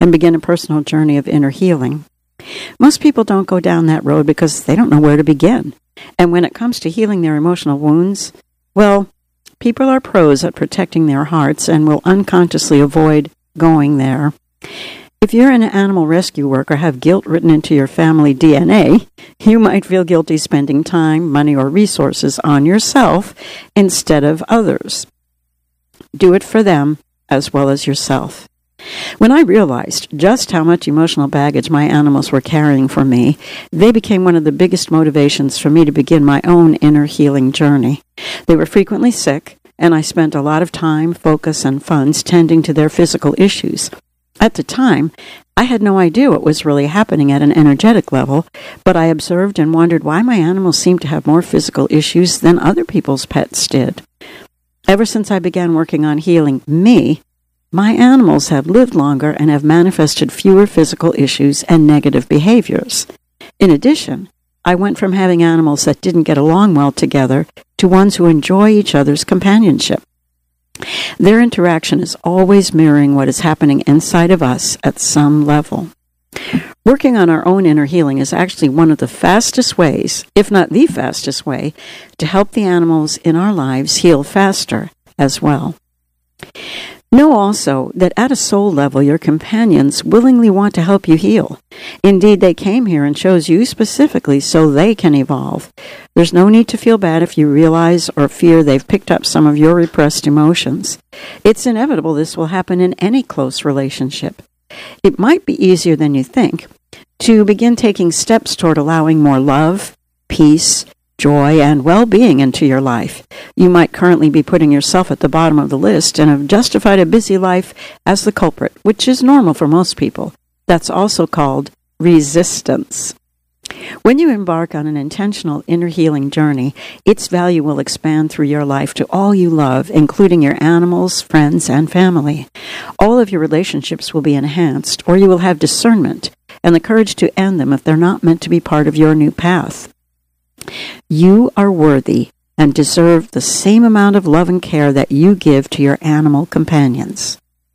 and begin a personal journey of inner healing. Most people don't go down that road because they don't know where to begin. And when it comes to healing their emotional wounds, well, people are pros at protecting their hearts and will unconsciously avoid going there. If you're in animal rescue work or have guilt written into your family DNA, you might feel guilty spending time, money, or resources on yourself instead of others. Do it for them as well as yourself. When I realized just how much emotional baggage my animals were carrying for me, they became one of the biggest motivations for me to begin my own inner healing journey. They were frequently sick, and I spent a lot of time, focus, and funds tending to their physical issues. At the time, I had no idea what was really happening at an energetic level, but I observed and wondered why my animals seemed to have more physical issues than other people's pets did. Ever since I began working on healing me, my animals have lived longer and have manifested fewer physical issues and negative behaviors. In addition, I went from having animals that didn't get along well together to ones who enjoy each other's companionship. Their interaction is always mirroring what is happening inside of us at some level. Working on our own inner healing is actually one of the fastest ways, if not the fastest way, to help the animals in our lives heal faster as well. Know also that at a soul level, your companions willingly want to help you heal. Indeed, they came here and chose you specifically so they can evolve. There's no need to feel bad if you realize or fear they've picked up some of your repressed emotions. It's inevitable this will happen in any close relationship. It might be easier than you think to begin taking steps toward allowing more love, peace, joy, and well-being into your life. You might currently be putting yourself at the bottom of the list and have justified a busy life as the culprit, which is normal for most people. That's also called resistance. When you embark on an intentional inner healing journey, its value will expand through your life to all you love, including your animals, friends, and family. All of your relationships will be enhanced, or you will have discernment and the courage to end them if they're not meant to be part of your new path. You are worthy and deserve the same amount of love and care that you give to your animal companions.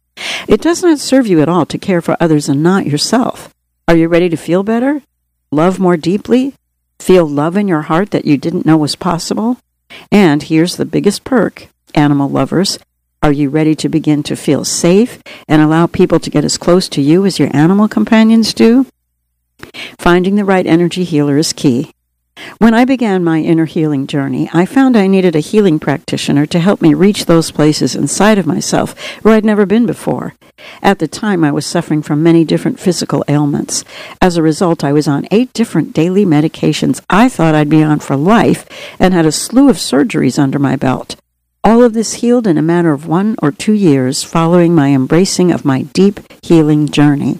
It does not serve you at all to care for others and not yourself. Are you ready to feel better? Love more deeply? Feel love in your heart that you didn't know was possible? And here's the biggest perk, animal lovers. Are you ready to begin to feel safe and allow people to get as close to you as your animal companions do? Finding the right energy healer is key. When I began my inner healing journey, I found I needed a healing practitioner to help me reach those places inside of myself where I'd never been before. At the time, I was suffering from many different physical ailments. As a result, I was on 8 different daily medications I thought I'd be on for life and had a slew of surgeries under my belt. All of this healed in a matter of 1 or 2 years following my embracing of my deep healing journey.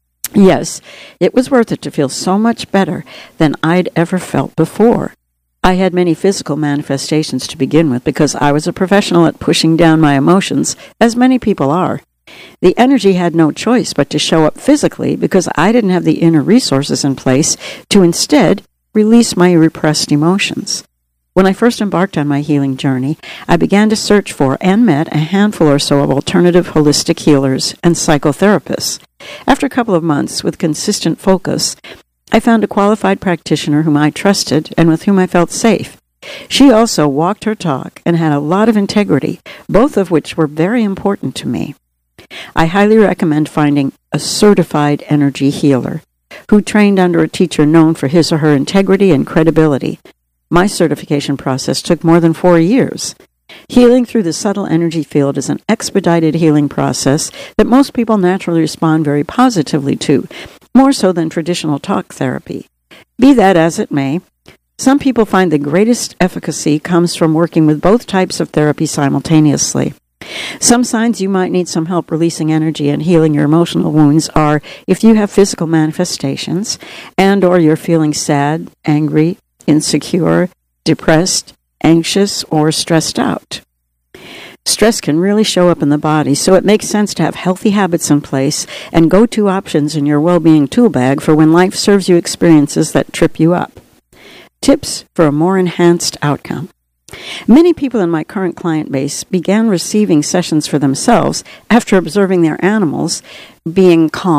Yes, it was worth it to feel so much better than I'd ever felt before. I had many physical manifestations to begin with because I was a professional at pushing down my emotions, as many people are. The energy had no choice but to show up physically because I didn't have the inner resources in place to instead release my repressed emotions. When I first embarked on my healing journey, I began to search for and met a handful or so of alternative holistic healers and psychotherapists. After a couple of months with consistent focus, I found a qualified practitioner whom I trusted and with whom I felt safe. She also walked her talk and had a lot of integrity, both of which were very important to me. I highly recommend finding a certified energy healer who trained under a teacher known for his or her integrity and credibility. My certification process took more than 4 years. Healing through the subtle energy field is an expedited healing process that most people naturally respond very positively to, more so than traditional talk therapy. Be that as it may, some people find the greatest efficacy comes from working with both types of therapy simultaneously. Some signs you might need some help releasing energy and healing your emotional wounds are if you have physical manifestations and or you're feeling sad, angry, insecure, depressed, anxious, or stressed out. Stress can really show up in the body, so it makes sense to have healthy habits in place and go-to options in your well-being tool bag for when life serves you experiences that trip you up. Tips for a more enhanced outcome. Many people in my current client base began receiving sessions for themselves after observing their animals being calm